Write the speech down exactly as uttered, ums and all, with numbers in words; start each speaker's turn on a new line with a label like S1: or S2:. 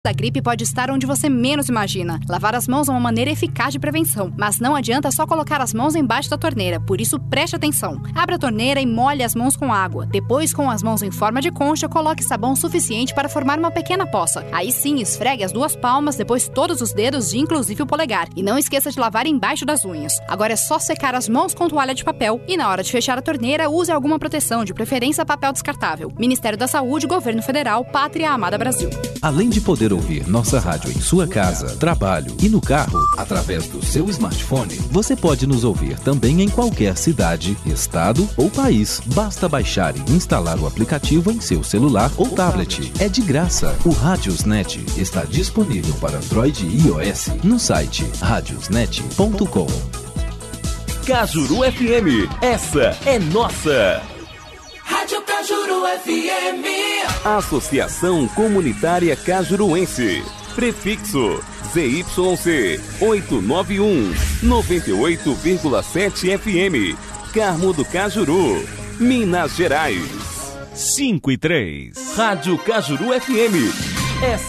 S1: A gripe pode estar onde você menos imagina. Lavar as mãos é uma maneira eficaz de prevenção, mas não adianta só colocar as mãos embaixo da torneira, por isso preste atenção. Abra a torneira e molhe as mãos com água. Depois, com as mãos em forma de concha, coloque sabão suficiente para formar uma pequena poça. Aí sim, esfregue as duas palmas, depois todos os dedos, inclusive o polegar. E não esqueça de lavar embaixo das unhas. Agora é só secar as mãos com toalha de papel e na hora de fechar a torneira, use alguma proteção, de preferência papel descartável. Ministério da Saúde, Governo Federal, Pátria Amada Brasil.
S2: Além de poder ouvir nossa rádio em sua casa, trabalho e no carro, através do seu smartphone, você pode nos ouvir também em qualquer cidade, estado ou país. Basta baixar e instalar o aplicativo em seu celular ou tablet. É de graça. O Radiosnet está disponível para Android e iOS no site radiosnet ponto com.
S3: Cajuru F M, essa é nossa!
S4: Rádio Cajuru F M.
S3: Associação Comunitária Cajuruense. Prefixo Z Y C oitocentos e noventa e um, noventa e oito vírgula sete F M. Carmo do Cajuru, Minas Gerais.
S5: cinco e três.
S3: Rádio Cajuru F M. Essa